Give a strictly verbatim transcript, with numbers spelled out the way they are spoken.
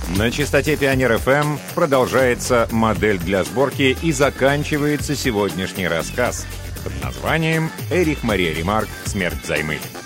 На частоте Пионер эф эм продолжается модель для сборки и заканчивается сегодняшний рассказ под названием «Эрих Мария Ремарк. Смерть взаймы».